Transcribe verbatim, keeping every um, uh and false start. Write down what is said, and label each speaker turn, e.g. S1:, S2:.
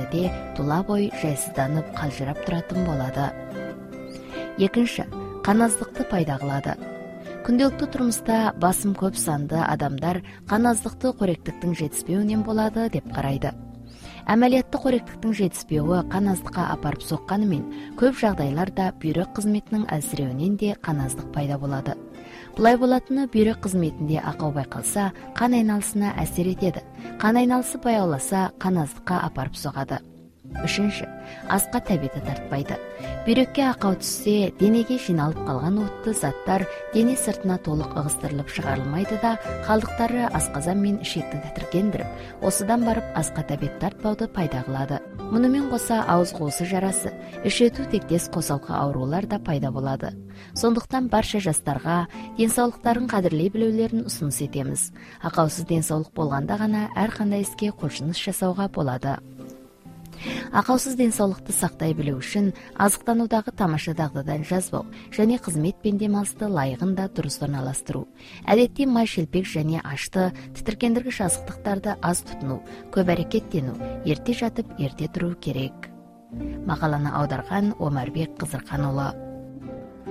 S1: кээде тула бой жайсызданып калжырап туратын болот. Экинчи, кан аздыкты пайда кылады. Күндөлүктүү турмушта басым көп санды адамдар кан аздыкты коректиктин жетишпөөүнөн болот деп карайды. Амалиятта коректиктин жетишпөөү кан аздыкка апарып сокканы менен көп жагдайларда бүйрөк кызметинин алсырөөүнөн да кан аздык пайда болот. Булай болотуну бүйрөк кызметинде акау байкалса, кан айналысына әсер этет. Кан айналысы баяуласа, кан аздыкка апарып согады. Үчүнчү, аска табети тартпайды. Бүйрөккө акау түшсө, денеге жиналып калган уттуу заттар дене сыртына толук ыгыстырылып чыгарылмайды да, калдыктары асказан менен ишекти титиргендирип, осудан барып аска табет тартпауду пайда кылады. Муну менен коса ауыз коосу жарасы, ишетүү тектес косалкы оорулар да пайда болот. Сондуктан барча жастарга ден соолуктарын кадырлей билүүлөрүн усунус этебиз. Акаусыз ден соолук болгондо гана ар кандай иске кулчунуш жасауга болот. Акаусыз ден соолукту сактай билүү үчүн азыктануудагы тамаша дагдыдан жазбоо және кызмет пен дем алысты ылайыгында дурус орналаштыруу. Адетте май шелпек және ашты, титиргендиргич азыктыктарды аз тутунуу, көп аракеттенүү, эрте жатып эрте туруу керек. Макаланы аударган Омарбек Кызыркан уулу.